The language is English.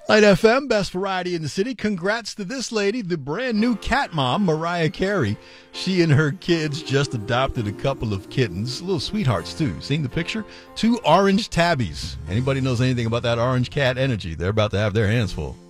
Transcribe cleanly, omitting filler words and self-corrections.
Light FM, best variety in the city. Congrats to this lady, the brand new cat mom, Mariah Carey. She and her kids just adopted a couple of kittens, little sweethearts too. Seen the picture? Two orange tabbies. Anybody knows anything about that orange cat energy? They're about to have their hands full.